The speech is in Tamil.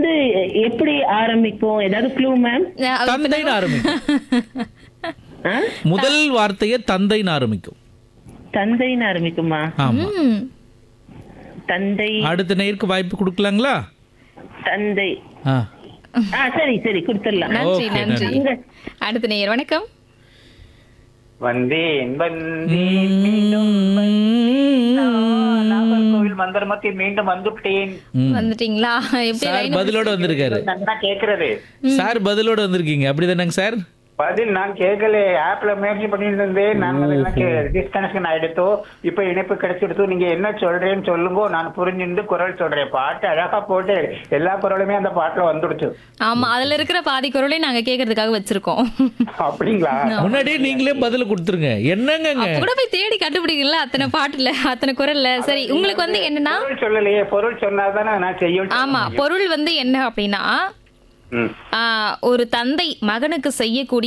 வந்து எப்படி ஆரம்பிக்கும்? ஏதாவது க்ளூ மேம்? தந்தைன்னு ஆரம்பிக்கும். முதல் வார்த்தையே தந்தைன்னு ஆரம்பிக்கும். தந்தைன்னு ஆரம்பிக்குமா? ஆமா. தந்தை. அடுத்த நேருக்கு வாய்ப்பு கொடுக்கலாங்களா? தந்தை. ஆ. சரி சரி கொடுத்துடலாம். நன்றி Okay, நன்றி. நன்றி. அடுத்த நேயர் வணக்கம். வந்தேன் வந்தேன் மீண்டும் நாகர்கோவில் மந்திரமத்தி மீண்டும் வந்துட்டேன். வந்துட்டீங்களா? எப்படி சார் line பதிலோட வந்திருக்காரு. நல்லா கேக்குறது. சார் பதிலோட வந்திருக்கீங்க அப்படிதானங்க சார்? பதில் நான் கேட்கல. ஆப்ல முயற்சி பண்ணிட்டு இருந்தேன். நான் எனக்கு டிஸ்கனெக்ஷன் ஆயிடுத்தோ. இப்ப இணைப்பு கிடைச்சிடுத்தோ. நீங்க என்ன சொல்றேன்னு சொல்லுங்க. நான் புரிஞ்சுட்டு குரல் சொல்றேன். பாட்டு அழகா போட்டு எல்லா குரலுமே அந்த பாட்டுல வந்துடுச்சு. ஆமா, அதுல இருக்கிற பாதி குரலே நாங்க கேக்குறதுக்காக வச்சிருக்கோம். அப்படிங்களா? முன்னாடியே நீங்களே பதில் கொடுத்துருங்க. என்னங்க அப்ப கூட போய் தேடி கண்டுபிடிக்கல அத்தனை பாட்டுல அத்தனை குரல்ல. சரி, உங்களுக்கு வந்து என்னன்னா, பொருள் சொல்லலையே. பொருள் சொன்னாதானே நான் செய்யும். ஆமா, பொருள் வந்து என்ன அப்படின்னா, ம். ஒரு தந்தை மகனுக்கு செய்யக்கூடிய